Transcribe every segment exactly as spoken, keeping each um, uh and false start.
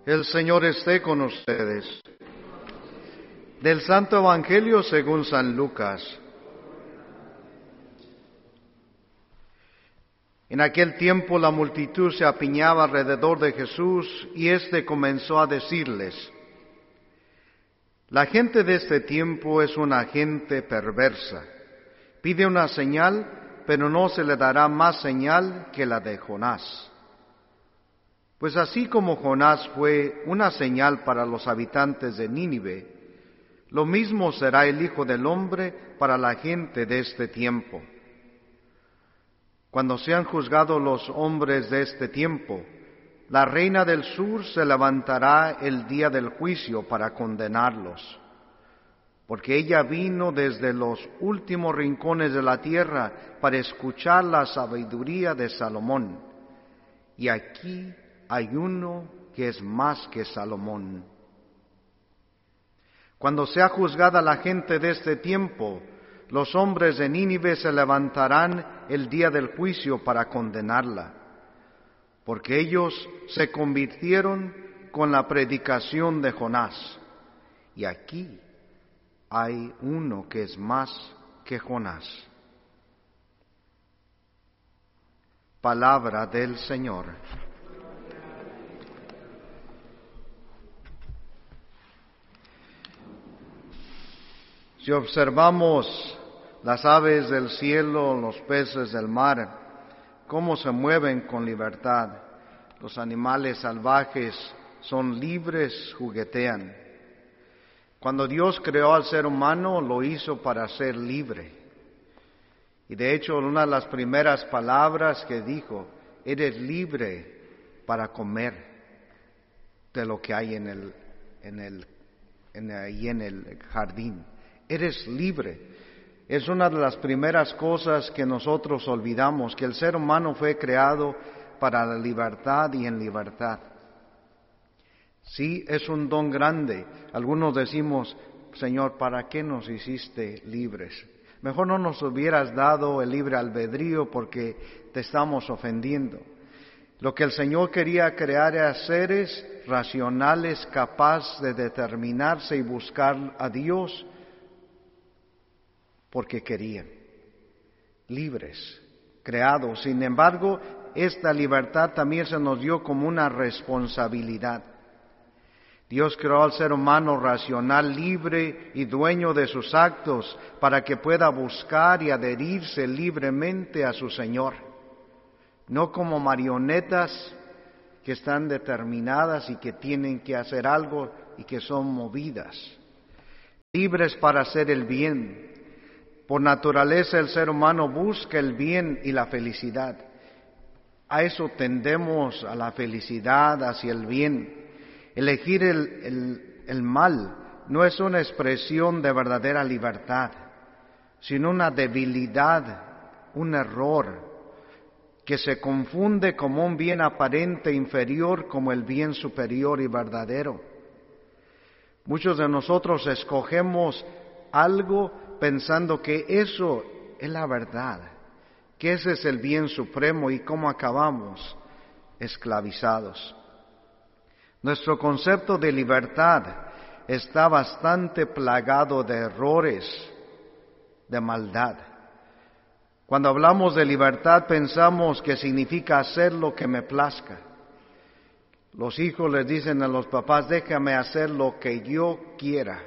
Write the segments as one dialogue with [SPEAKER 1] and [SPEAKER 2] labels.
[SPEAKER 1] El Señor esté con ustedes. Del Santo Evangelio según San Lucas. En aquel tiempo la multitud se apiñaba alrededor de Jesús y éste comenzó a decirles: La gente de este tiempo es una gente perversa. Pide una señal, pero no se le dará más señal que la de Jonás. Pues así como Jonás fue una señal para los habitantes de Nínive, lo mismo será el Hijo del Hombre para la gente de este tiempo. Cuando sean juzgados los hombres de este tiempo, la reina del sur se levantará el día del juicio para condenarlos, porque ella vino desde los últimos rincones de la tierra para escuchar la sabiduría de Salomón, y aquí hay uno que es más que Salomón. Cuando sea juzgada la gente de este tiempo, los hombres de Nínive se levantarán el día del juicio para condenarla, porque ellos se convirtieron con la predicación de Jonás, y aquí hay uno que es más que Jonás. Palabra del Señor. Si observamos las aves del cielo, los peces del mar, cómo se mueven con libertad, los animales salvajes son libres, juguetean. Cuando Dios creó al ser humano, lo hizo para ser libre. Y de hecho, una de las primeras palabras que dijo: eres libre para comer de lo que hay en el, en el, en, ahí en el jardín. Eres libre. Es una de las primeras cosas que nosotros olvidamos, que el ser humano fue creado para la libertad y en libertad. Sí, es un don grande. Algunos decimos: Señor, ¿para qué nos hiciste libres? Mejor no nos hubieras dado el libre albedrío porque te estamos ofendiendo. Lo que el Señor quería crear era seres racionales, capaces de determinarse y buscar a Dios porque querían, libres, creados. Sin embargo, esta libertad también se nos dio como una responsabilidad. Dios creó al ser humano racional, libre y dueño de sus actos para que pueda buscar y adherirse libremente a su Señor, no como marionetas que están determinadas y que tienen que hacer algo y que son movidas, libres para hacer el bien. Por naturaleza el ser humano busca el bien y la felicidad. A eso tendemos, a la felicidad, hacia el bien. Elegir el, el, el mal no es una expresión de verdadera libertad, sino una debilidad, un error, que se confunde como un bien aparente inferior como el bien superior y verdadero. Muchos de nosotros escogemos algo pensando que eso es la verdad, que ese es el bien supremo, y cómo acabamos esclavizados. Nuestro concepto de libertad está bastante plagado de errores, de maldad. Cuando hablamos de libertad pensamos que significa hacer lo que me plazca. Los hijos les dicen a los papás: déjame hacer lo que yo quiera.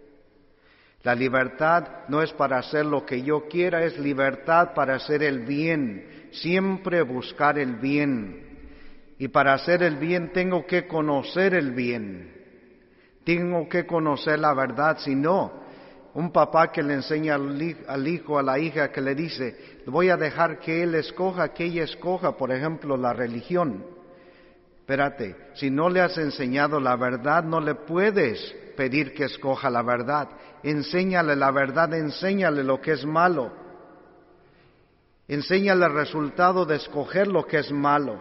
[SPEAKER 1] La libertad no es para hacer lo que yo quiera, es libertad para hacer el bien, siempre buscar el bien. Y para hacer el bien tengo que conocer el bien, tengo que conocer la verdad. Si no, un papá que le enseña al hijo, a la hija, que le dice: voy a dejar que él escoja, que ella escoja, por ejemplo, la religión. Espérate, si no le has enseñado la verdad, no le puedes pedir que escoja la verdad. Enséñale la verdad, enséñale lo que es malo. Enséñale el resultado de escoger lo que es malo,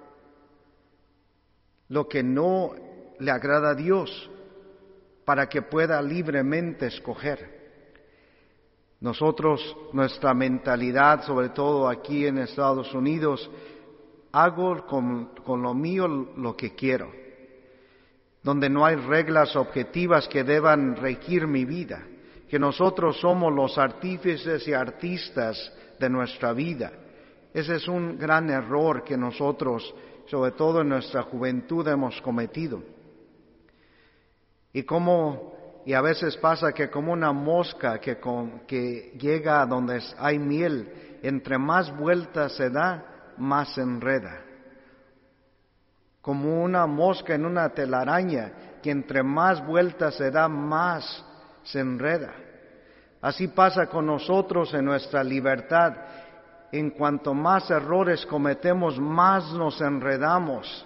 [SPEAKER 1] lo que no le agrada a Dios, para que pueda libremente escoger. Nosotros, nuestra mentalidad, sobre todo aquí en Estados Unidos, hago con, con lo mío lo que quiero. donde no hay reglas objetivas que deban regir mi vida, que nosotros somos los artífices y artistas de nuestra vida. Ese es un gran error que nosotros, sobre todo en nuestra juventud, hemos cometido. Y como, y a veces pasa que como una mosca que, con, que llega a donde hay miel, entre más vueltas se da, más se enreda. Como una mosca en una telaraña, que entre más vueltas se da, más se enreda. Así pasa con nosotros en nuestra libertad. En cuanto más errores cometemos, más nos enredamos.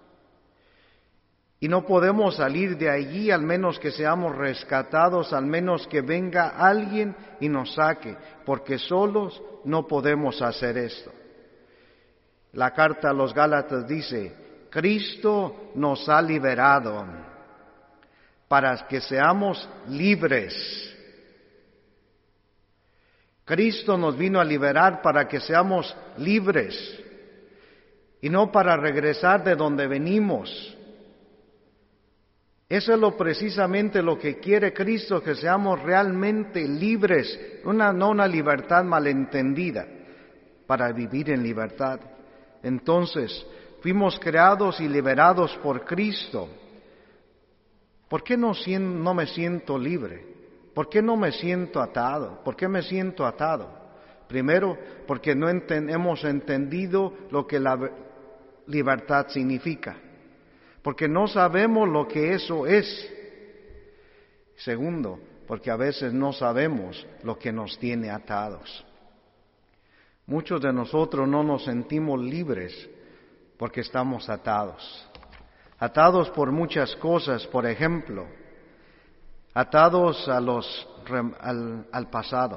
[SPEAKER 1] Y no podemos salir de allí al menos que seamos rescatados, al menos que venga alguien y nos saque, porque solos no podemos hacer esto. La carta a los Gálatas dice, Cristo nos ha liberado para que seamos libres. Cristo nos vino a liberar para que seamos libres y no para regresar de donde venimos. Eso es lo precisamente lo que quiere Cristo, que seamos realmente libres, una, no una libertad malentendida, para vivir en libertad. Entonces, fuimos creados y liberados por Cristo. ¿Por qué no, no me siento libre? ¿Por qué no me siento atado? ¿Por qué me siento atado? Primero, porque no enten, hemos entendido lo que la libertad significa. Porque no sabemos lo que eso es. Segundo, porque a veces no sabemos lo que nos tiene atados. Muchos de nosotros no nos sentimos libres porque estamos atados. Atados por muchas cosas, por ejemplo, atados a los, al, al pasado,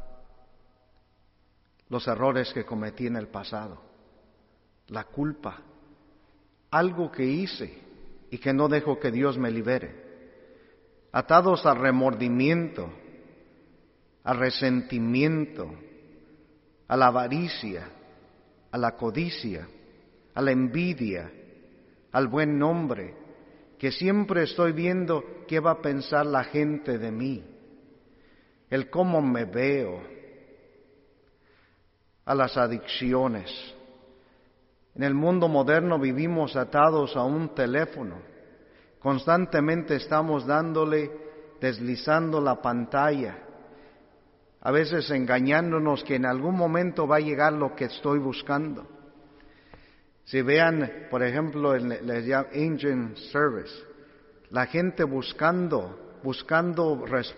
[SPEAKER 1] los errores que cometí en el pasado, la culpa, algo que hice y que no dejo que Dios me libere, atados al remordimiento, al resentimiento, a la avaricia, a la codicia, a la envidia, al buen nombre, que siempre estoy viendo qué va a pensar la gente de mí, el cómo me veo, a las adicciones. En el mundo moderno vivimos atados a un teléfono. Constantemente estamos dándole, deslizando la pantalla, a veces engañándonos que en algún momento va a llegar lo que estoy buscando. Si vean, por ejemplo, les llaman Engine Service, la gente buscando, buscando respuestas